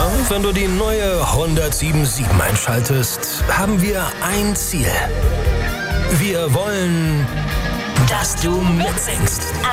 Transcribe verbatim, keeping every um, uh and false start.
Immer, wenn du die neue hundertsieben Komma sieben einschaltest, haben wir ein Ziel. Wir wollen, dass du mitsingst.